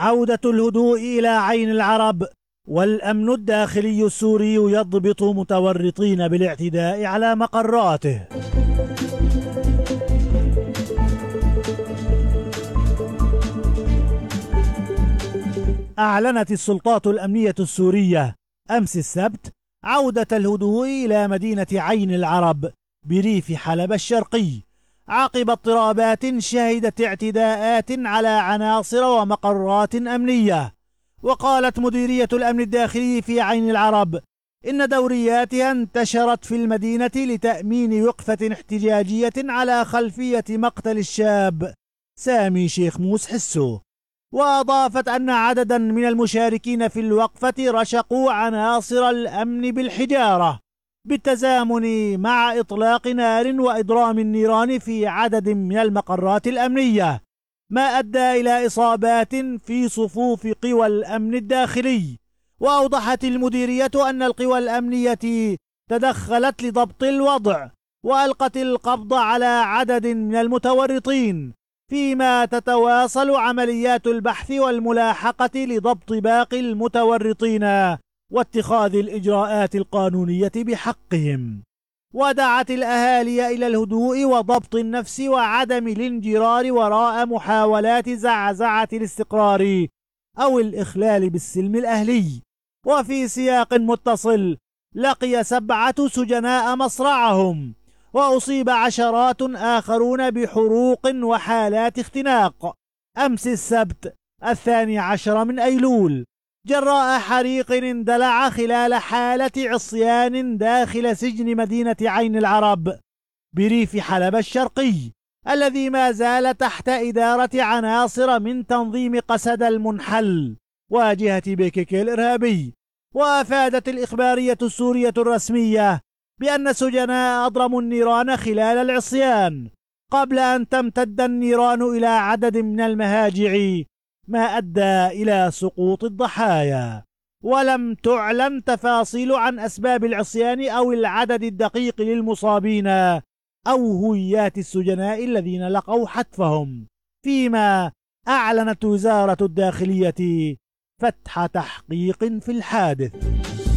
عودة الهدوء إلى عين العرب، والأمن الداخلي السوري يضبط متورطين بالاعتداء على مقراته. أعلنت السلطات الأمنية السورية أمس السبت عودة الهدوء إلى مدينة عين العرب بريف حلب الشرقي عقب اضطرابات شهدت اعتداءات على عناصر ومقرات أمنية. وقالت مديرية الأمن الداخلي في عين العرب إن دورياتها انتشرت في المدينة لتأمين وقفة احتجاجية على خلفية مقتل الشاب سامي شيخ موس حسو. وأضافت أن عددا من المشاركين في الوقفة رشقوا عناصر الأمن بالحجارة بالتزامن مع إطلاق نار وإضرام النيران في عدد من المقرات الأمنية، ما أدى إلى إصابات في صفوف قوى الأمن الداخلي. وأوضحت المديرية أن القوى الأمنية تدخلت لضبط الوضع وألقت القبض على عدد من المتورطين، فيما تتواصل عمليات البحث والملاحقة لضبط باقي المتورطين واتخاذ الإجراءات القانونية بحقهم. ودعت الأهالي إلى الهدوء وضبط النفس وعدم الانجرار وراء محاولات زعزعة الاستقرار أو الإخلال بالسلم الأهلي. وفي سياق متصل، لقي 7 سجناء مصرعهم وأصيب عشرات آخرون بحروق وحالات اختناق أمس السبت 12 من أيلول جراء حريق اندلع خلال حالة عصيان داخل سجن مدينة عين العرب بريف حلب الشرقي، الذي ما زال تحت إدارة عناصر من تنظيم قسد المنحل واجهة بيكيكي الإرهابي. وأفادت الإخبارية السورية الرسمية بأن السجناء أضرموا النيران خلال العصيان قبل أن تمتد النيران إلى عدد من المهاجع، ما أدى إلى سقوط الضحايا. ولم تعلن تفاصيل عن أسباب العصيان أو العدد الدقيق للمصابين أو هويات السجناء الذين لقوا حتفهم، فيما أعلنت وزارة الداخلية فتح تحقيق في الحادث.